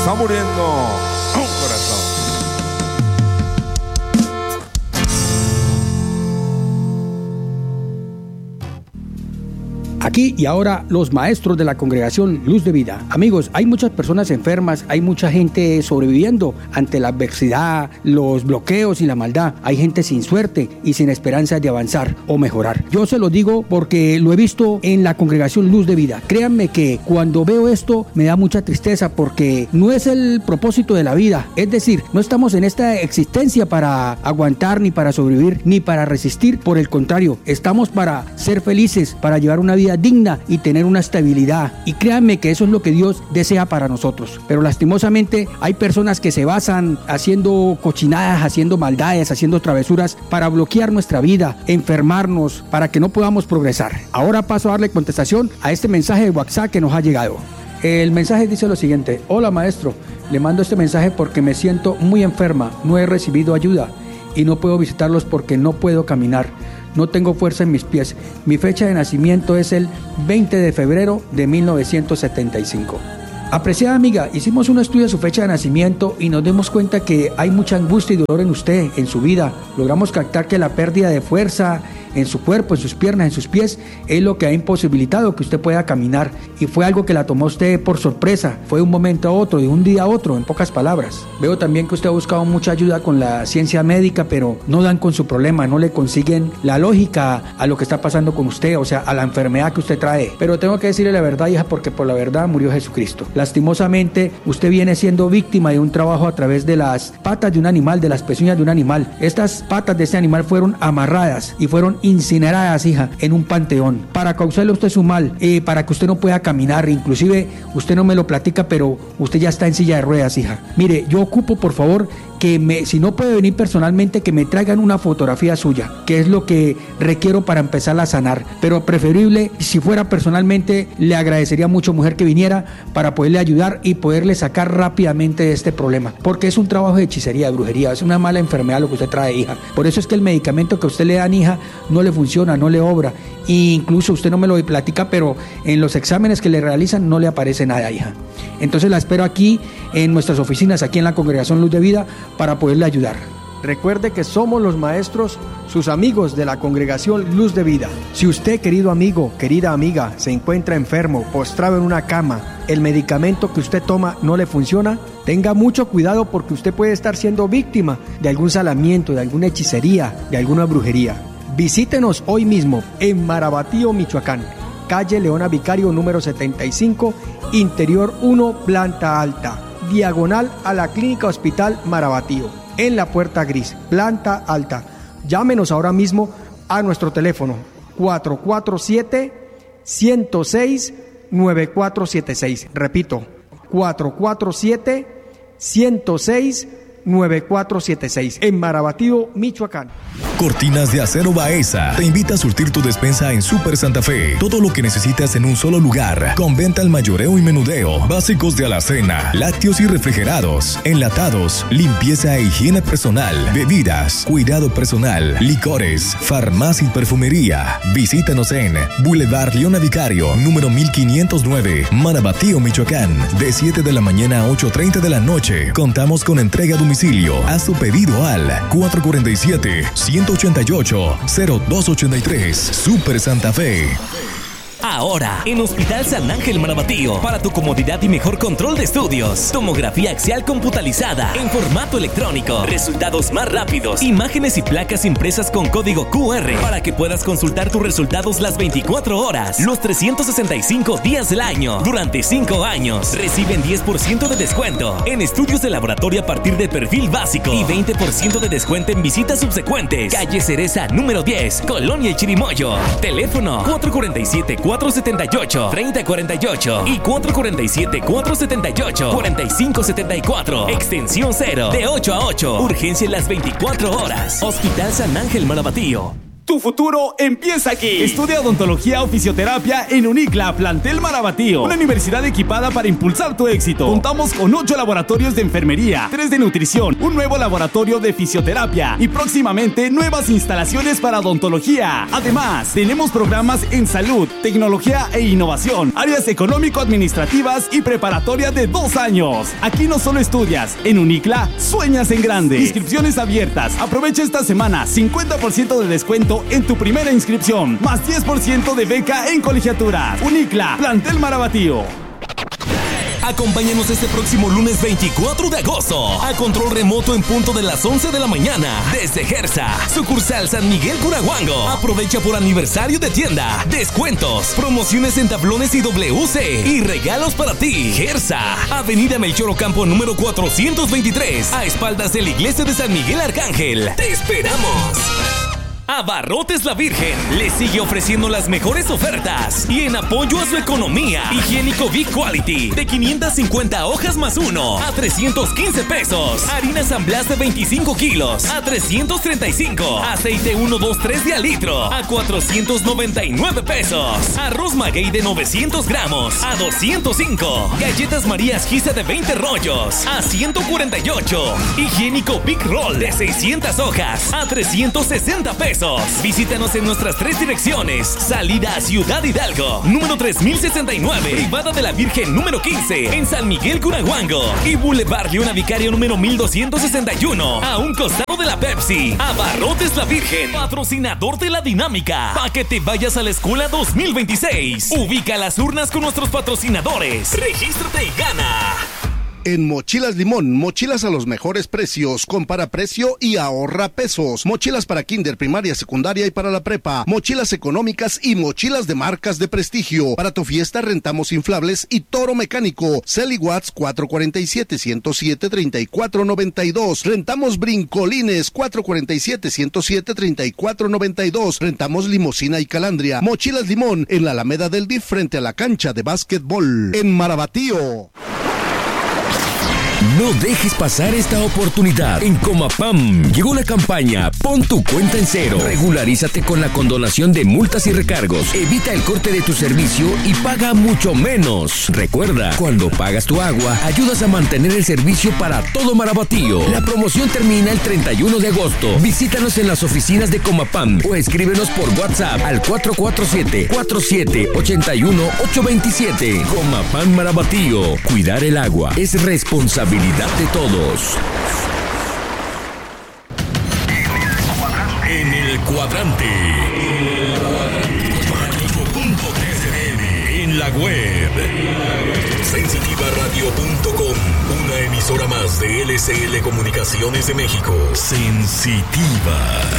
está muriendo un corazón. Aquí y ahora los maestros de la congregación Luz de Vida. Amigos, hay muchas personas enfermas, hay mucha gente sobreviviendo ante la adversidad, los bloqueos y la maldad. Hay gente sin suerte y sin esperanza de avanzar o mejorar. Yo se lo digo porque lo he visto en la congregación Luz de Vida. Créanme que cuando veo esto me da mucha tristeza porque no es el propósito de la vida. Es decir, no estamos en esta existencia para aguantar, ni para sobrevivir, ni para resistir. Por el contrario, estamos para ser felices, para llevar una vida digna y tener una estabilidad. Y créanme que eso es lo que Dios desea para nosotros. Pero lastimosamente hay personas que se basan haciendo cochinadas, haciendo maldades, haciendo travesuras para bloquear nuestra vida, enfermarnos, para que no podamos progresar. Ahora paso a darle contestación a este mensaje de WhatsApp que nos ha llegado. El mensaje dice lo siguiente: hola maestro, le mando este mensaje porque me siento muy enferma, no he recibido ayuda y no puedo visitarlos porque no puedo caminar. No tengo fuerza en mis pies. Mi fecha de nacimiento es el 20 de febrero de 1975. Apreciada amiga, hicimos un estudio de su fecha de nacimiento y nos dimos cuenta que hay mucha angustia y dolor en usted, en su vida. Logramos captar que la pérdida de fuerza en su cuerpo, en sus piernas, en sus pies, es lo que ha imposibilitado que usted pueda caminar. Y fue algo que la tomó usted por sorpresa. Fue de un momento a otro, de un día a otro, en pocas palabras. Veo también que usted ha buscado mucha ayuda con la ciencia médica, pero no dan con su problema, no le consiguen la lógica a lo que está pasando con usted, o sea, a la enfermedad que usted trae. Pero tengo que decirle la verdad, hija, porque por la verdad murió Jesucristo. Lastimosamente, usted viene siendo víctima de un trabajo a través de las patas de un animal, de las pezuñas de un animal. Estas patas de este animal fueron amarradas y fueron incineradas, hija, en un panteón, para causarle a usted su mal, para que usted no pueda caminar. Inclusive, usted no me lo platica, pero usted ya está en silla de ruedas, hija. Mire, yo ocupo, por favor, si no puede venir personalmente, que me traigan una fotografía suya, que es lo que requiero para empezar a sanar. Pero preferible, si fuera personalmente, le agradecería mucho, mujer, que viniera para poderle ayudar y poderle sacar rápidamente de este problema, porque es un trabajo de hechicería, de brujería, es una mala enfermedad lo que usted trae, hija. Por eso es que el medicamento que usted le dan, hija, no le funciona, no le obra. E incluso usted no me lo platica, pero en los exámenes que le realizan no le aparece nada, hija. Entonces la espero aquí en nuestras oficinas, aquí en la Congregación Luz de Vida, para poderle ayudar. Recuerde que somos los maestros, sus amigos de la Congregación Luz de Vida. Si usted, querido amigo, querida amiga, se encuentra enfermo, postrado en una cama, el medicamento que usted toma no le funciona, tenga mucho cuidado, porque usted puede estar siendo víctima de algún salamiento, de alguna hechicería, de alguna brujería. Visítenos hoy mismo en Marabatío, Michoacán, calle Leona Vicario número 75, interior 1, planta alta, diagonal a la Clínica Hospital Marabatío, en la puerta gris, planta alta. Llámenos ahora mismo a nuestro teléfono 447-106-9476. Repito, 447-106-9476, en Marabatío, Michoacán. Cortinas de Acero Baeza te invita a surtir tu despensa en Super Santa Fe. Todo lo que necesitas en un solo lugar, con venta al mayoreo y menudeo, básicos de alacena, lácteos y refrigerados, enlatados, limpieza e higiene personal, bebidas, cuidado personal, licores, farmacia y perfumería. Visítanos en Boulevard Leona Vicario, número 1509, Marabatío, Michoacán, de 7 de la mañana a 8:30 de la noche. Contamos con entrega a domicilio. Haz tu pedido al 447-188-0283. Super Santa Fe. Ahora, en Hospital San Ángel Marabatío, para tu comodidad y mejor control de estudios, tomografía axial computalizada en formato electrónico, resultados más rápidos, imágenes y placas impresas con código QR para que puedas consultar tus resultados las 24 horas, los 365 días del año. Durante 5 años, reciben 10% de descuento en estudios de laboratorio a partir de perfil básico y 20% de descuento en visitas subsecuentes. Calle Cereza, número 10, Colonia El Chirimoyo. Teléfono 447-478-3048 y 447-478-4574. Extensión 0, de 8 a 8. Urgencia en las 24 horas. Hospital San Ángel Marabatío. Tu futuro empieza aquí. Estudia odontología o fisioterapia en Unicla, plantel Marabatío. Una universidad equipada para impulsar tu éxito. Contamos con 8 laboratorios de enfermería, 3 de nutrición, un nuevo laboratorio de fisioterapia y próximamente nuevas instalaciones para odontología. Además, tenemos programas en salud, tecnología e innovación, áreas económico-administrativas y preparatoria de 2 años. Aquí no solo estudias, en Unicla sueñas en grande. Inscripciones abiertas. Aprovecha esta semana 50% de descuento en tu primera inscripción, más 10% de beca en colegiaturas. Unicla, plantel Marabatío. Acompáñanos este próximo lunes 24 de agosto a control remoto en punto de las 11 de la mañana desde Gersa, sucursal San Miguel Curahuango. Aprovecha por aniversario de tienda, descuentos, promociones en tablones y WC y regalos para ti. Gersa, Avenida Melchor Ocampo número 423, a espaldas de la iglesia de San Miguel Arcángel. ¡Te esperamos! Abarrotes La Virgen le sigue ofreciendo las mejores ofertas y en apoyo a su economía. Higiénico Big Quality de 550 hojas más 1 a 315 pesos. Harina San Blas de 25 kilos a 335. Aceite 123 de al litro a 499 pesos. Arroz Maguey de 900 gramos a 205. Galletas Marías Giza de 20 rollos a 148. Higiénico Big Roll de 600 hojas a 360 pesos. Visítanos en nuestras 3 direcciones. Salida a Ciudad Hidalgo, número 3069, Privada de la Virgen número 15, en San Miguel Curahuango, y Boulevard Leona Vicario número 1261, a un costado de la Pepsi. Abarrotes La Virgen, patrocinador de la dinámica para que te vayas a la escuela 2026. Ubica las urnas con nuestros patrocinadores. Regístrate y gana. En Mochilas Limón, mochilas a los mejores precios, compara precio y ahorra pesos. Mochilas para kinder, primaria, secundaria y para la prepa. Mochilas económicas y mochilas de marcas de prestigio. Para tu fiesta rentamos inflables y toro mecánico. Celi Watts 447-107-3492. Rentamos brincolines 447-107-3492. Rentamos limusina y calandria. Mochilas Limón en la Alameda del DIF frente a la cancha de básquetbol. En Marabatío. No dejes pasar esta oportunidad. En Comapam llegó la campaña Pon tu cuenta en cero. Regularízate con la condonación de multas y recargos. Evita el corte de tu servicio y paga mucho menos. Recuerda, cuando pagas tu agua, ayudas a mantener el servicio para todo Marabatío. La promoción termina el 31 de agosto. Visítanos en las oficinas de Comapam o escríbenos por WhatsApp al 447-4781-827. Comapam Marabatío. Cuidar el agua es responsabilidad de todos. En el cuadrante. En la web. Sensitivaradio.com. Una emisora más de LCL Comunicaciones de México. Sensitiva.